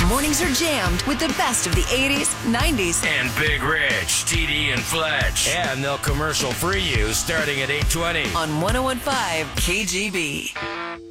Mornings are jammed with the best of the 80s, 90s, and Big Rich, TD, and Fletch. And they'll commercial free you starting at 8:20 on 101.5 KGB.